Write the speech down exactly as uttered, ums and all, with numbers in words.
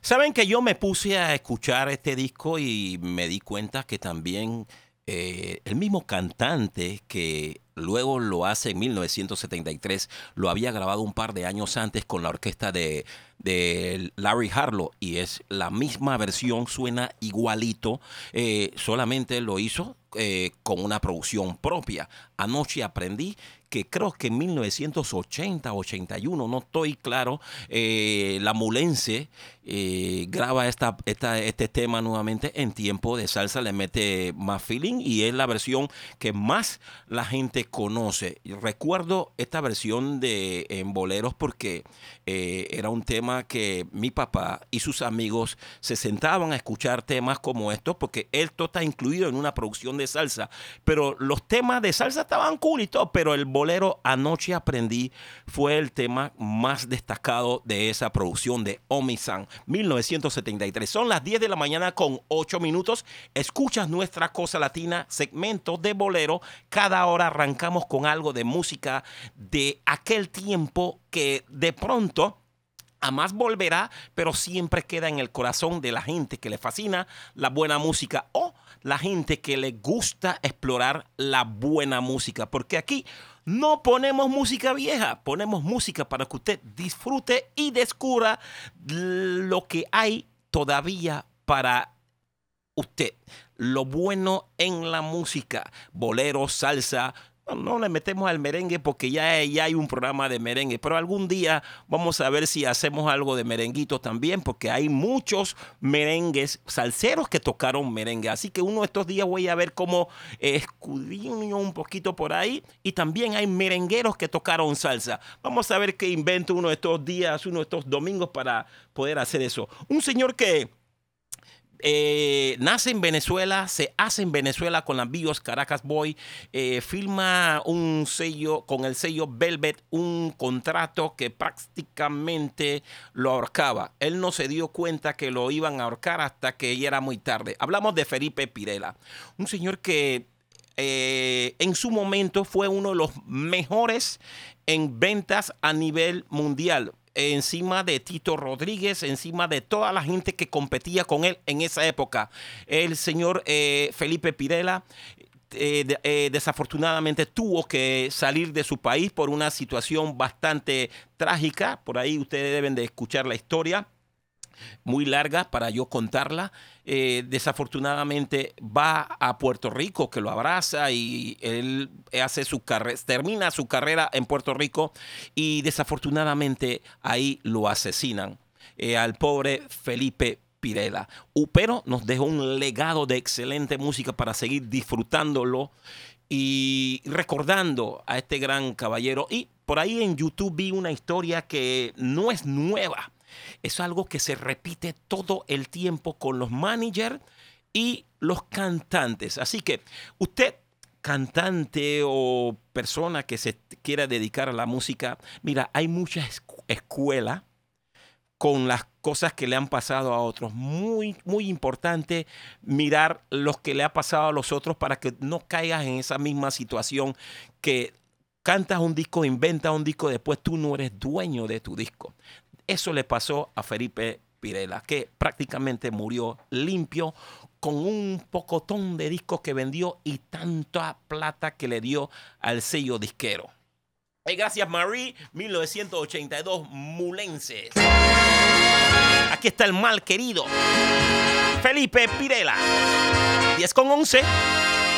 Saben que yo me puse a escuchar este disco y me di cuenta que también eh, el mismo cantante que luego lo hace en mil novecientos setenta y tres, lo había grabado un par de años antes con la orquesta de, de Larry Harlow y es la misma versión, suena igualito, eh, solamente lo hizo eh, con una producción propia. Anoche aprendí que creo que en mil novecientos ochenta, ochenta y uno, no estoy claro, eh, la Mulense eh, graba esta, esta, este tema nuevamente en tiempo de salsa, le mete más feeling y es la versión que más la gente conoce. Recuerdo esta versión de en boleros porque eh, era un tema que mi papá y sus amigos se sentaban a escuchar temas como estos porque esto está incluido en una producción de salsa, pero los temas de salsa estaban cool y todo, pero el bolero Anoche Aprendí fue el tema más destacado de esa producción de Omi-san, mil novecientos setenta y tres. Son las diez de la mañana con ocho minutos. Escuchas Nuestra Cosa Latina, segmento de bolero. Cada hora arrancamos con algo de música de aquel tiempo que de pronto a más volverá, pero siempre queda en el corazón de la gente que le fascina la buena música o la gente que le gusta explorar la buena música. Porque aquí no ponemos música vieja, ponemos música para que usted disfrute y descubra lo que hay todavía para usted. Lo bueno en la música, bolero, salsa. No, no le metemos al merengue porque ya, ya hay un programa de merengue, pero algún día vamos a ver si hacemos algo de merenguito también, porque hay muchos merengues, salseros que tocaron merengue. Así que uno de estos días voy a ver cómo eh, escudriño un poquito por ahí. Y también hay merengueros que tocaron salsa. Vamos a ver qué invento uno de estos días, uno de estos domingos para poder hacer eso. Un señor que Eh, nace en Venezuela, se hace en Venezuela con la Bios Caracas Boy, eh, firma un sello con el sello Velvet, un contrato que prácticamente lo ahorcaba. Él no se dio cuenta que lo iban a ahorcar hasta que ya era muy tarde. Hablamos de Felipe Pirela, un señor que eh, en su momento fue uno de los mejores en ventas a nivel mundial, encima de Tito Rodríguez, encima de toda la gente que competía con él en esa época. El señor eh, Felipe Pirela eh, de, eh, desafortunadamente tuvo que salir de su país por una situación bastante trágica. Por ahí ustedes deben de escuchar la historia, muy larga para yo contarla. Eh, desafortunadamente va a Puerto Rico, que lo abraza y él hace su carrera, termina su carrera en Puerto Rico y desafortunadamente ahí lo asesinan eh, al pobre Felipe Pirela. Uh, pero nos dejó un legado de excelente música para seguir disfrutándolo y recordando a este gran caballero. Y por ahí en YouTube vi una historia que no es nueva. Es algo que se repite todo el tiempo con los managers y los cantantes. Así que usted, cantante o persona que se quiera dedicar a la música, mira, hay mucha escuela con las cosas que le han pasado a otros. Muy, muy importante mirar lo que le ha pasado a los otros para que no caigas en esa misma situación que cantas un disco, inventas un disco, después tú no eres dueño de tu disco. Eso le pasó a Felipe Pirela, que prácticamente murió limpio con un pocotón de discos que vendió y tanta plata que le dio al sello disquero. Hey, gracias, Marie, mil novecientos ochenta y dos, Mulenses. Aquí está el mal querido Felipe Pirela. diez con once.